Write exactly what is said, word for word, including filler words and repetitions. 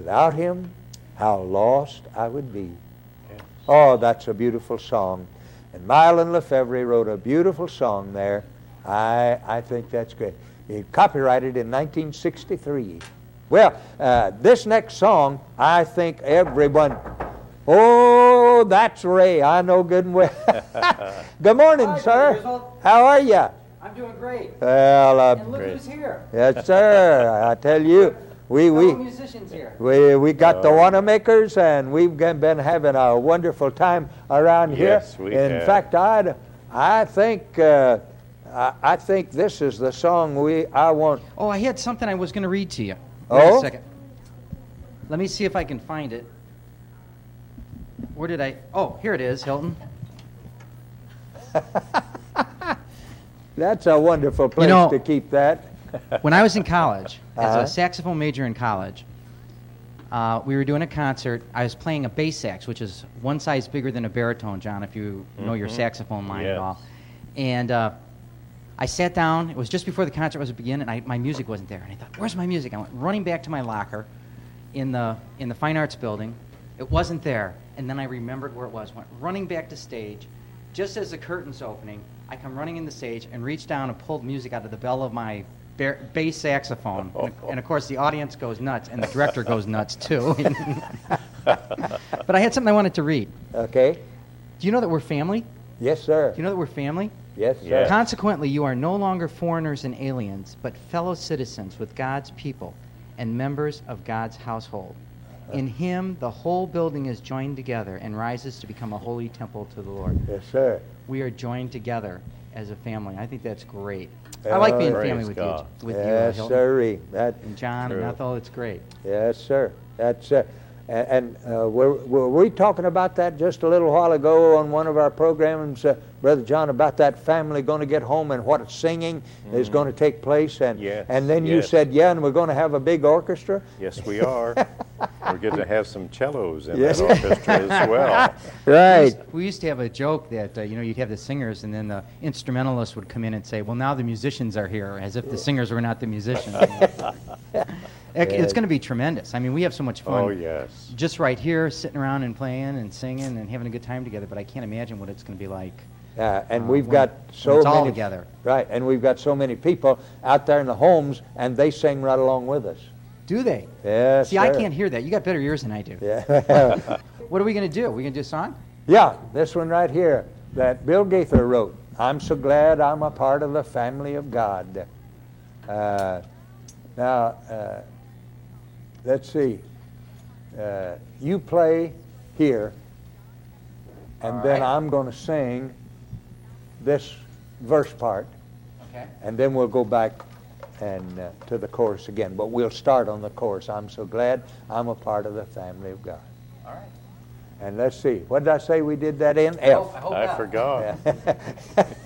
Without Him, how lost I would be. Yes. Oh, that's a beautiful song. And Mylon Lefevre wrote a beautiful song there. I I think that's great. He copyrighted in nineteen sixty-three. Well, uh, this next song, I think everyone... Oh, that's Ray. I know good and well. Good morning, Hi, sir. Griswold. How are you? I'm doing great. Well, uh, And look great. who's here. Yes, sir. I tell you, we we Fellow musicians here. we we got the Wanamamakers, and we've been having a wonderful time around here. Yes, we In have. fact, I I think uh, I, I think this is the song we I want. Oh, I had something I was going to read to you. Oh? Wait a second. Let me see if I can find it. Where did I... Oh, here it is, Hilton. That's a wonderful place know- to keep that. When I was in college, as Uh-huh. a saxophone major in college, uh, we were doing a concert. I was playing a bass sax, which is one size bigger than a baritone, John, if you know your saxophone line at Yes. all. And uh, I sat down. It was just before the concert was to begin, and I, my music wasn't there. And I thought, where's my music? I went running back to my locker in the in the Fine Arts building. It wasn't there. And then I remembered where it was. Went running back to stage. Just as the curtain's opening, I come running in the stage and reach down and pulled music out of the bell of my bar- bass saxophone. And, and, of course, the audience goes nuts, and the director goes nuts, too. But I had something I wanted to read. Okay. Do you know that we're family? Yes, sir. Do you know that we're family? Yes, sir. Yes. Consequently, you are no longer foreigners and aliens, but fellow citizens with God's people and members of God's household. In Him, the whole building is joined together and rises to become a holy temple to the Lord. Yes, sir. We are joined together as a family. I think that's great. I like being Praise family with God. you, with you, uh, Yes, Hilton. sir. That. And John True. and Ethel. It's great. Yes, sir. That's uh, and, and uh, were, were we talking about that just a little while ago on one of our programs, uh, Brother John, about that family going to get home and what singing is going to take place? And Yes, and then you yes. said, yeah, and we're going to have a big orchestra. Yes, we are. We're going to have some cellos in Yes. that orchestra as well. Right. We used to have a joke that, uh, you know, you'd have the singers and then the instrumentalists would come in and say, well, now the musicians are here, as if the singers were not the musicians. It- It's going to be tremendous. I mean, we have so much fun. Oh, yes. Just right here, sitting around and playing and singing and having a good time together, but I can't imagine what it's going to be like. Uh, and Uh, we've when- got when so it's all many together. Right, and we've got so many people out there in the homes, and they sing right along with us. Do they? Yes, See, I sir. can't hear that. You got better ears than I do. Yeah. What are we going to do? Are we going to do a song? Yeah, this one right here that Bill Gaither wrote. I'm so glad I'm a part of the family of God. Uh, now, uh, let's see. Uh, you play here, and All then right. I'm going to sing this verse part, Okay. and then we'll go back and uh, to the chorus again. But we'll start on the chorus. I'm so glad I'm a part of the family of God. All right. And let's see. What did I say we did that in? I hope, F. I hope I not. forgot. Yeah.